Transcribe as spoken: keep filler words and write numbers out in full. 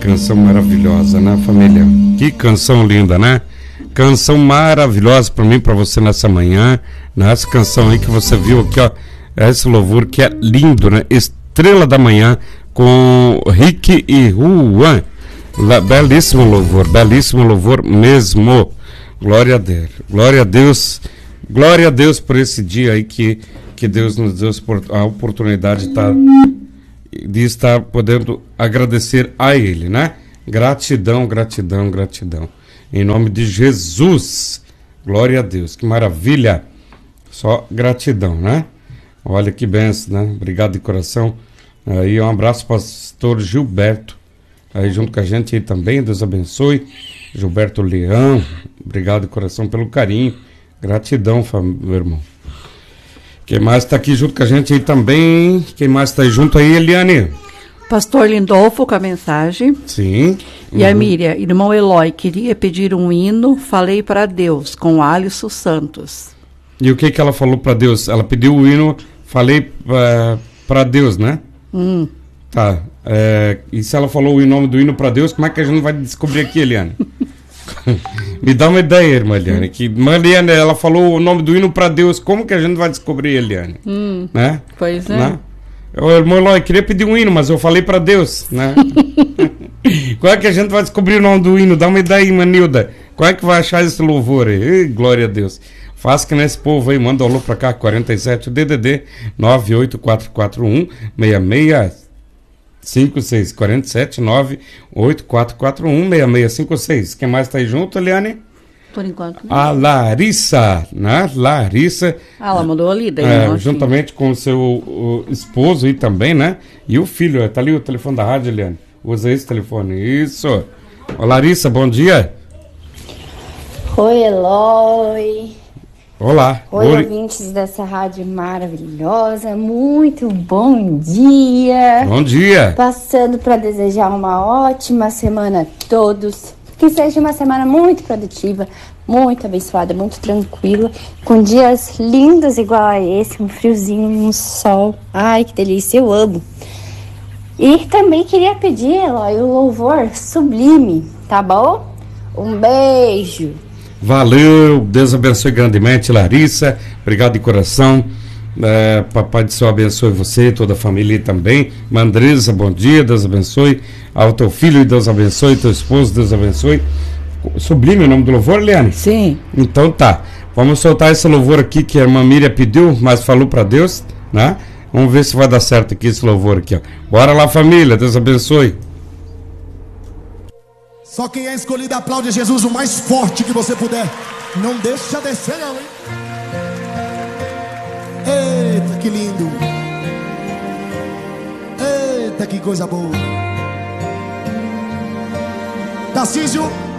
canção maravilhosa, né, família? Que canção linda, né? Canção maravilhosa para mim, para você nessa manhã, né? Essa canção aí que você viu aqui, ó, esse louvor que é lindo, né? Estrela da Manhã com Rick e Juan. Belíssimo louvor, belíssimo louvor mesmo. Glória a Deus, glória a Deus, glória a Deus por esse dia aí que, que Deus nos deu a oportunidade de, tá, de estar podendo agradecer a Ele, né? Gratidão, gratidão, gratidão. Em nome de Jesus, glória a Deus, que maravilha, só gratidão, né? Olha que benção, né? Obrigado de coração. Aí um abraço para o pastor Gilberto, aí junto com a gente aí também, Deus abençoe. Gilberto Leão, obrigado de coração pelo carinho, gratidão, meu irmão. Quem mais está aqui junto com a gente aí também? Quem mais está aí junto aí, Eliane? Pastor Lindolfo com a mensagem. Sim. E uhum. A Miriam, irmão Eloy, queria pedir um hino, falei para Deus, com Alisson Santos. E o que que ela falou para Deus? Ela pediu o hino, falei uh, para Deus, né? Hum. Tá. É, e se ela falou o nome do hino para Deus, como é que a gente vai descobrir aqui, Eliane? Me dá uma ideia, irmã Eliane. Que, irmã Eliane, ela falou o nome do hino para Deus, como que a gente vai descobrir, Eliane? Hum. Né? Pois é. Né? O irmão Eloy, queria pedir um hino, mas eu falei para Deus, né? Qual é que a gente vai descobrir o nome do hino? Dá uma ideia aí, Manilda. Qual é que vai achar esse louvor aí? Ei, glória a Deus. Faz que nesse povo aí, manda um alô pra cá, quarenta e sete, D D D nove oito quatro quatro um, seis seis cinco seis, quarenta e sete, nove oito quatro quatro um, seis seis cinco seis. Quem mais tá aí junto, Eliane? Por enquanto, né? A Larissa, né? Larissa. Ah, ela mandou ali, daí é, juntamente com o seu o esposo aí também, né? E o filho, tá ali o telefone da rádio, Eliane. Usa esse telefone, isso. Ô, Larissa, bom dia. Oi, Eloy. Olá. Oi, Oi, ouvintes dessa rádio maravilhosa. Muito bom dia. Bom dia. Passando para desejar uma ótima semana a todos. Que seja uma semana muito produtiva, muito abençoada, muito tranquila, com dias lindos igual a esse, um friozinho, um sol. Ai, que delícia, eu amo. E também queria pedir, Eloy, o louvor Sublime, tá bom? Um beijo. Valeu, Deus abençoe grandemente, Larissa. Obrigado de coração. É, Papai do Céu abençoe você, toda a família também. Mandresa, bom dia, Deus abençoe. Ao teu filho, Deus abençoe. Teu esposo, Deus abençoe. Sublime o nome do louvor, Eliane? Sim. Então tá. Vamos soltar esse louvor aqui que a irmã Miriam pediu, mas falou para Deus, né? Vamos ver se vai dar certo aqui esse louvor aqui, ó. Bora lá, família, Deus abençoe. Só quem é escolhido aplaude Jesus o mais forte que você puder. Não deixa descer, não, hein? Eita, que lindo. Eita, que coisa boa. Tarcísio.